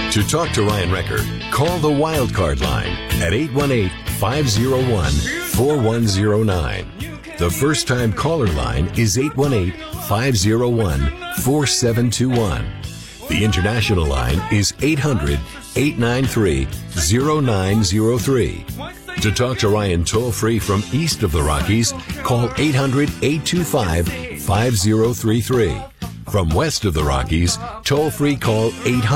To talk to Ryan Recker, call the Wildcard line at 818-501-4109. The first-time caller line is 818-501-4721. The international line is 800-893-0903. To talk to Ryan toll-free from east of the Rockies, call 800-825-5033. From west of the Rockies, toll-free call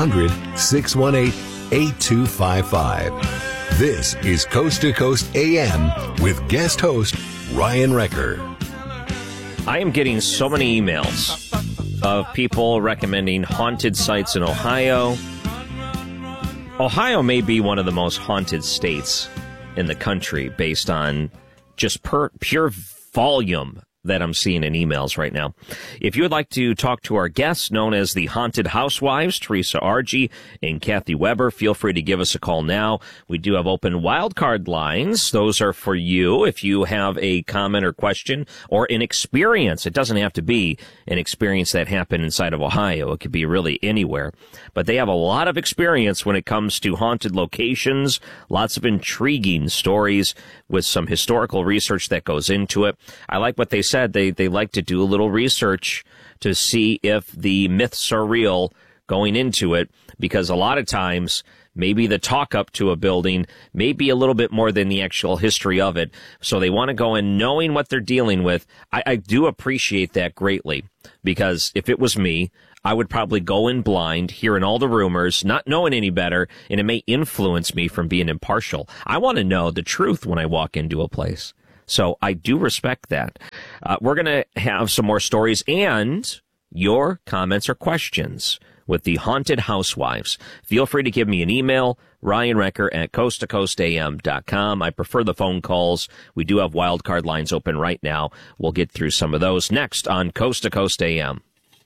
800-618-8255. This is Coast to Coast AM with guest host Ryan Recker. I am getting so many emails of people recommending haunted sites in Ohio. Ohio may be one of the most haunted states in the country based on just pure volume that I'm seeing in emails right now. If you would like to talk to our guests, known as the Haunted Housewives, Teresa Argy and Kathy Weber, feel free to give us a call now. We do have open wildcard lines. Those are for you if you have a comment or question or an experience. It doesn't have to be an experience that happened inside of Ohio. It could be really anywhere. But they have a lot of experience when it comes to haunted locations, lots of intriguing stories with some historical research that goes into it. I like what they said. They like to do a little research to see if the myths are real going into it, because a lot of times maybe the talk up to a building may be a little bit more than the actual history of it. So they want to go in knowing what they're dealing with. I do appreciate that greatly, because if it was me, I would probably go in blind, hearing all the rumors, not knowing any better, and it may influence me from being impartial. I want to know the truth when I walk into a place. So I do respect that. We're going to have some more stories and your comments or questions with the Haunted Housewives. Feel free to give me an email, ryanrecker@coasttocoastam.com. I prefer the phone calls. We do have wildcard lines open right now. We'll get through some of those next on Coast to Coast AM.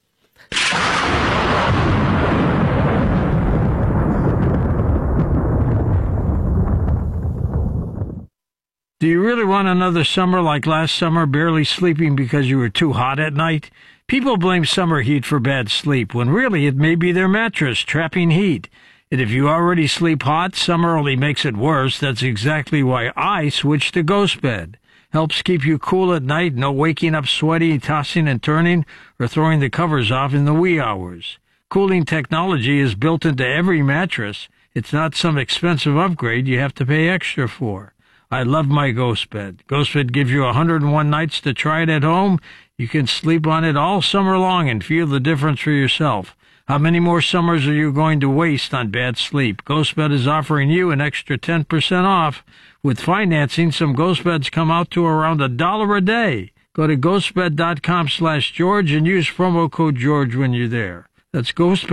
Do you really want another summer like last summer, barely sleeping because you were too hot at night? People blame summer heat for bad sleep, when really it may be their mattress trapping heat. And if you already sleep hot, summer only makes it worse. That's exactly why I switched to Ghost Bed. Helps keep you cool at night, no waking up sweaty, tossing and turning, or throwing the covers off in the wee hours. Cooling technology is built into every mattress. It's not some expensive upgrade you have to pay extra for. I love my Ghost Bed. Ghost Bed gives you 101 nights to try it at home. You can sleep on it all summer long and feel the difference for yourself. How many more summers are you going to waste on bad sleep? Ghost Bed is offering you an extra 10% off. With financing, some Ghost Beds come out to around $1 a day. Go to ghostbed.com/George and use promo code George when you're there. That's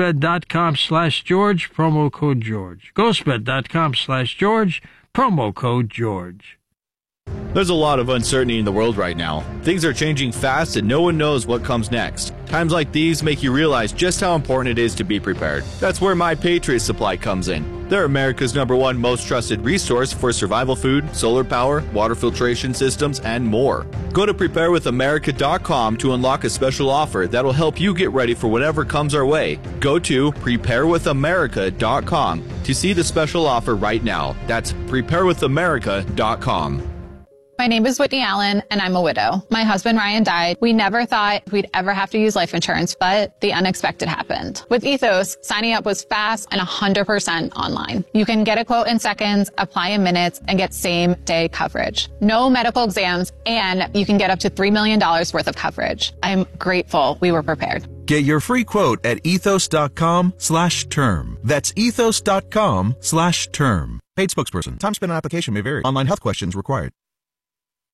ghostbed.com/George, promo code George. ghostbed.com/George, promo code George. There's a lot of uncertainty in the world right now. Things are changing fast and no one knows what comes next. Times like these make you realize just how important it is to be prepared. That's where My Patriot Supply comes in. They're America's #1 most trusted resource for survival food, solar power, water filtration systems, and more. Go to preparewithamerica.com to unlock a special offer that'll help you get ready for whatever comes our way. Go to preparewithamerica.com to see the special offer right now. That's preparewithamerica.com. My name is Whitney Allen, and I'm a widow. My husband, Ryan, died. We never thought we'd ever have to use life insurance, but the unexpected happened. With Ethos, signing up was fast and 100% online. You can get a quote in seconds, apply in minutes, and get same-day coverage. No medical exams, and you can get up to $3 million worth of coverage. I'm grateful we were prepared. Get your free quote at ethos.com/term. That's ethos.com/term. Paid spokesperson. Time spent on application may vary. Online health questions required.